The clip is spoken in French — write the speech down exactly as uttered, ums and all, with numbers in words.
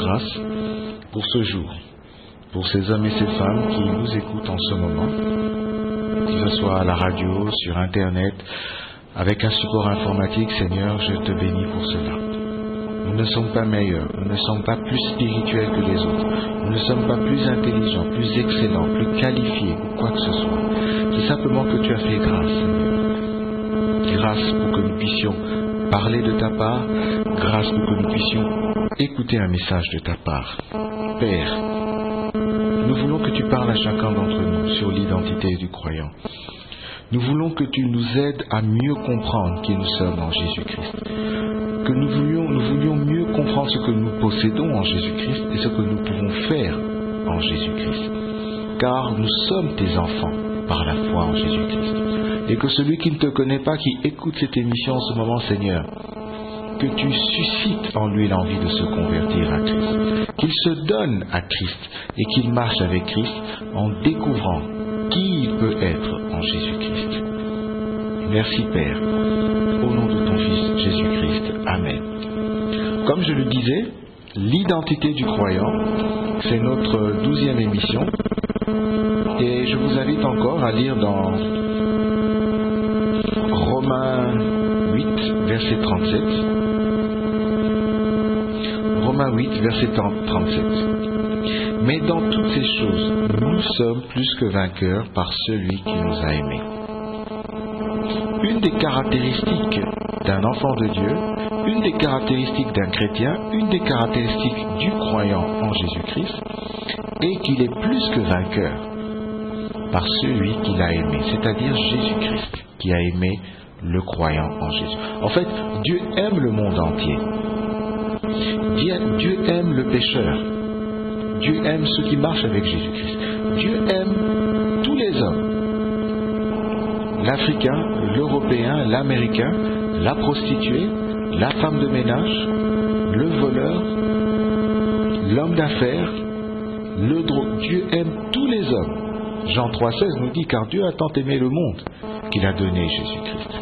grâce pour ce jour, pour ces hommes et ces femmes qui nous écoutent en ce moment, que ce soit à la radio, sur Internet, avec un support informatique. Seigneur, je te bénis pour cela. Nous ne sommes pas meilleurs, nous ne sommes pas plus spirituels que les autres, nous ne sommes pas plus intelligents, plus excellents, plus qualifiés ou quoi que ce soit. C'est simplement que tu as fait grâce, Seigneur. Grâce pour que nous puissions parler de ta part, grâce pour que nous puissions écouter un message de ta part. Père, nous voulons que tu parles à chacun d'entre nous sur l'identité du croyant. Nous voulons que tu nous aides à mieux comprendre qui nous sommes en Jésus-Christ. Que nous voulions, nous voulions mieux comprendre ce que nous possédons en Jésus-Christ et ce que nous pouvons faire en Jésus-Christ. Car nous sommes tes enfants par la foi en Jésus-Christ. Et que celui qui ne te connaît pas, qui écoute cette émission en ce moment, Seigneur, que tu suscites en lui l'envie de se convertir à Christ. Qu'il se donne à Christ et qu'il marche avec Christ en découvrant qui il peut être en Jésus-Christ. Merci Père, au nom de ton Fils Jésus-Christ. Amen. Comme je le disais, l'identité du croyant, c'est notre douzième émission. Et je vous invite encore à lire dans Romains huit, verset trente-sept. Romains huit, verset trente-sept. Mais dans toutes ces choses, nous sommes plus que vainqueurs par celui qui nous a aimés. Une des caractéristiques d'un enfant de Dieu, une des caractéristiques d'un chrétien, une des caractéristiques du croyant en Jésus-Christ, est qu'il est plus que vainqueur par celui qui l'a aimé, c'est-à-dire Jésus-Christ, qui a aimé le croyant en Jésus. En fait, Dieu aime le monde entier. Dieu aime le pécheur. Dieu aime ceux qui marchent avec Jésus-Christ. Dieu aime tous les hommes. L'Africain, l'Européen, l'Américain, la prostituée, la femme de ménage, le voleur, l'homme d'affaires, le drogue. Dieu aime tous les hommes. Jean trois seize nous dit, car Dieu a tant aimé le monde qu'il a donné Jésus-Christ.